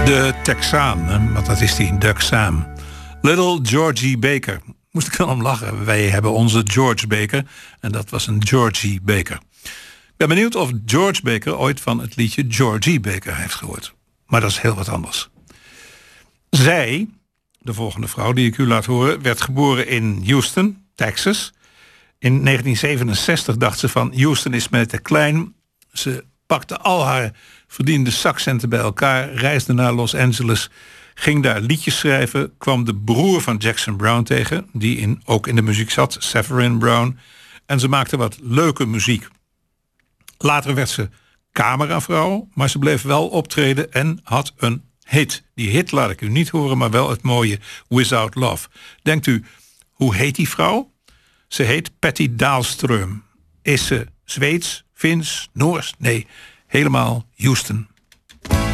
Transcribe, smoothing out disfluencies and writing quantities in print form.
De Texaan, want dat is die, Doug Sam. Little Georgie Baker. Moest ik dan om lachen. Wij hebben onze George Baker en dat was een Georgie Baker. Ik ben benieuwd of George Baker ooit van het liedje Georgie Baker heeft gehoord. Maar dat is heel wat anders. Zij, de volgende vrouw die ik u laat horen, werd geboren in Houston, Texas. In 1967 dacht ze van Houston is me te klein. Ze pakte al haar verdiende zakcenten bij elkaar, reisde naar Los Angeles, ging daar liedjes schrijven, kwam de broer van Jackson Browne tegen, die ook in de muziek zat, Severin Brown. En ze maakte wat leuke muziek. Later werd ze cameravrouw, maar ze bleef wel optreden en had een hit. Die hit laat ik u niet horen, maar wel het mooie Without Love. Denkt u, hoe heet die vrouw? Ze heet Patty Dahlström. Is ze Zweeds, Fins, Noors? Nee, helemaal Houston.